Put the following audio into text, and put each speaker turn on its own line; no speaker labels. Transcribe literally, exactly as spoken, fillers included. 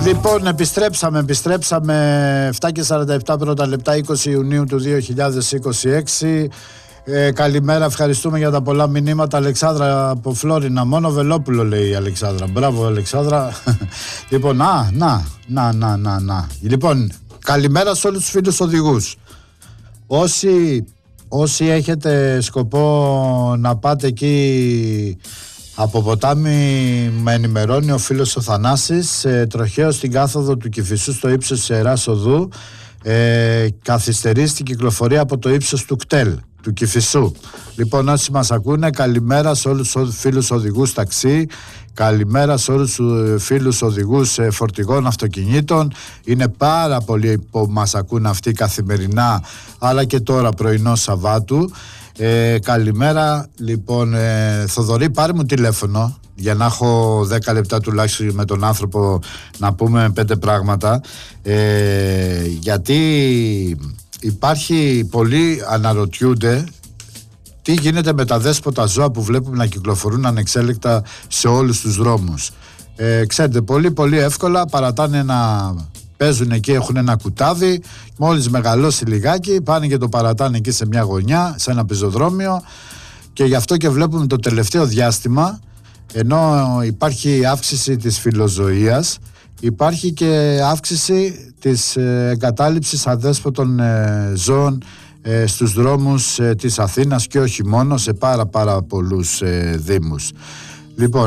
Λοιπόν, επιστρέψαμε, επιστρέψαμε επτά και σαράντα επτά πρώτα λεπτά, είκοσι Ιουνίου του δύο χιλιάδες είκοσι έξι. Ε, καλημέρα, ευχαριστούμε για τα πολλά μηνύματα. Αλεξάνδρα από Φλόρινα, μόνο Βελόπουλο λέει η Αλεξάνδρα. Μπράβο Αλεξάνδρα. Λοιπόν, α, να, να, να, να, να. Λοιπόν, καλημέρα σε όλους τους φίλους οδηγούς. Όσοι, όσοι έχετε σκοπό να πάτε εκεί από Ποτάμι, με ενημερώνει ο φίλος ο Θανάσης, ε, τροχαίο στην κάθοδο του Κηφισού στο ύψος της Ιεράς Οδού, ε, καθυστερεί στην κυκλοφορία από το ύψος του κτέλ του Κηφισού. Λοιπόν, όσοι μας ακούνε, καλημέρα σε όλους τους φίλους οδηγούς ταξί, καλημέρα σε όλους τους φίλους οδηγούς φορτηγών αυτοκινήτων. Είναι πάρα πολλοί που μας ακούν αυτοί καθημερινά, αλλά και τώρα πρωινό Σαββάτου. Ε, καλημέρα. Λοιπόν, ε, Θοδωρή, πάρε μου τηλέφωνο για να έχω δέκα λεπτά τουλάχιστον με τον άνθρωπο να πούμε πέντε πράγματα, ε, γιατί υπάρχει, πολλοί αναρωτιούνται τι γίνεται με τα δέσποτα ζώα που βλέπουμε να κυκλοφορούν ανεξέλεκτα σε όλους τους δρόμους. Ε, ξέρετε, πολύ πολύ εύκολα παρατάνε ένα, παίζουν εκεί, έχουν ένα κουτάδι, μόλις μεγαλώσει λιγάκι πάνε και το παρατάνε εκεί σε μια γωνιά, σε ένα πεζοδρόμιο, και γι' αυτό και βλέπουμε το τελευταίο διάστημα, ενώ υπάρχει αύξηση της φιλοζωίας, υπάρχει και αύξηση της εγκατάλειψης αδέσποτων ζώων στους δρόμους της Αθήνας και όχι μόνο, σε πάρα πάρα πολλούς δήμους. Λοιπόν,